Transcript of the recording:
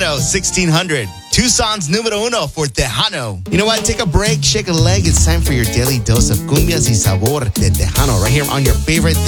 1600. Tucson's numero uno for Tejano. You know what? Take a break, shake a leg. It's time for your daily dose of cumbias y sabor de Tejano right here on your favorite